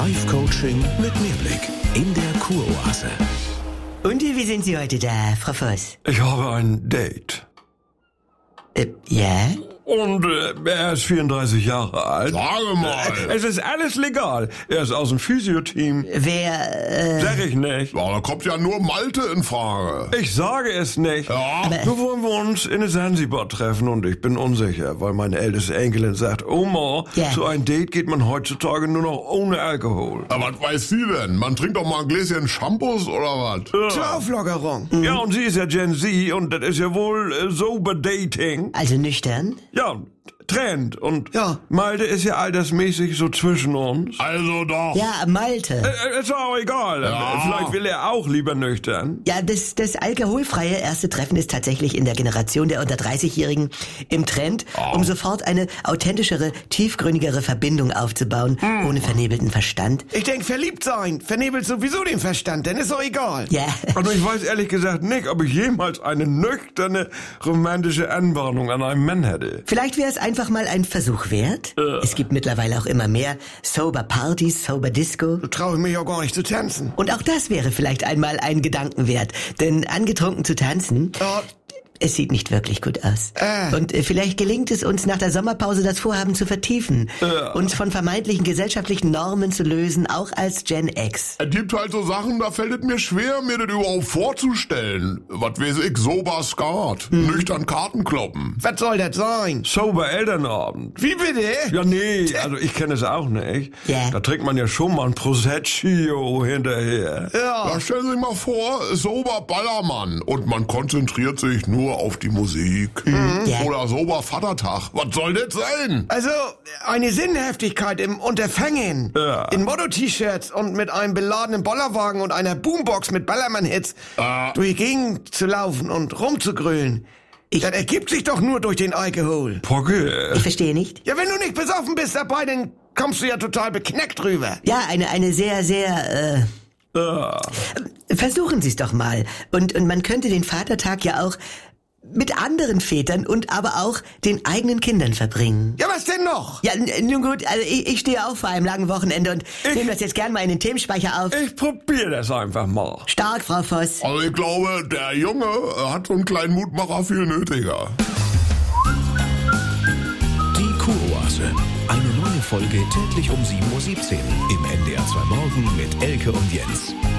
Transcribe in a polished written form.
Life-Coaching mit Mehrblick in der Kuroase. Und wie sind Sie heute da, Frau Voss? Ich habe ein Date. Ja? Und er ist 34 Jahre alt. Sage mal. Es ist alles legal. Er ist aus dem Physio-Team. Wer, Sag ich nicht. Ja, da kommt ja nur Malte in Frage. Ich sage es nicht. Ja. Nur wollen wir uns in Sansibar treffen und ich bin unsicher, weil meine älteste Enkelin sagt, Oma, Ja. zu einem Date geht man heutzutage nur noch ohne Alkohol. Aber was weiß sie denn? Man trinkt doch mal ein Gläschen Shampoos oder was? Zur Auflockerung. Ja, und sie ist ja Gen Z und das ist ja wohl sober Dating. also nüchtern? Ja, Trend. Und Ja. Malte ist ja altersmäßig so zwischen uns. Also doch. Ja, Malte. Ist auch egal. Ja. Vielleicht will er auch lieber nüchtern. Ja, das alkoholfreie erste Treffen ist tatsächlich in der Generation der unter 30-Jährigen im Trend, um sofort eine authentischere, tiefgründigere Verbindung aufzubauen, ohne vernebelten Verstand. Ich denk, verliebt sein vernebelt sowieso den Verstand, denn ist doch egal. Ja, Und ich weiß ehrlich gesagt nicht, ob ich jemals eine nüchterne, romantische Anbahnung an einem Mann hätte. vielleicht wäre es einfach mal ein Versuch wert. Es gibt mittlerweile auch immer mehr Sober-Partys, Sober-Disco. Da traue ich mich auch gar nicht zu tanzen. Und auch das wäre vielleicht einmal ein Gedanken wert. Denn angetrunken zu tanzen, Ja. es sieht nicht wirklich gut aus. Und vielleicht gelingt es uns nach der Sommerpause, das Vorhaben zu vertiefen. Uns von vermeintlichen gesellschaftlichen Normen zu lösen, auch als Gen X. Es gibt halt so Sachen, da fällt es mir schwer, mir das überhaupt vorzustellen. Was weiß ich, sober Skat, nüchtern Karten kloppen. Was soll das sein? Sober Elternabend. Wie bitte? Ja, nee, also ich kenne es auch nicht. Ja. Da trinkt man ja schon mal ein Prosecco hinterher. Ja. Da stellen Sie sich mal vor, sober Ballermann und man konzentriert sich nur auf die Musik. Ja. Oder sober Vatertag. Was soll das sein? Also, eine Sinnhaftigkeit im Unterfangen. Ja. In Motto-T-Shirts und mit einem beladenen Bollerwagen und einer Boombox mit Ballermann-Hits durch die Gegend zu laufen und rumzugrölen. Das ergibt sich doch nur durch den Alkohol. Pocke. Ich verstehe nicht. Ja, wenn du nicht besoffen bist dabei, dann kommst du ja total beknackt rüber. Ja, eine sehr, versuchen Sie es doch mal. Und man könnte den Vatertag ja auch mit anderen Vätern und aber auch den eigenen Kindern verbringen. Ja, was denn noch? Ja, nun gut, also ich stehe auch vor einem langen Wochenende und nehme das jetzt gern mal in den Themenspeicher auf. Ich probiere das einfach mal. Stark, Frau Voss. Also ich glaube, der Junge hat so einen kleinen Mutmacher viel nötiger. Die Kuroase. Eine neue Folge täglich um 7:17 Uhr im NDR 2 Morgen mit Elke und Jens.